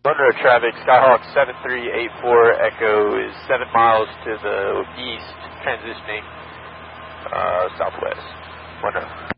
Monroe traffic, Skyhawk 7384 Echo is 7 miles to the east, transitioning southwest. Monroe.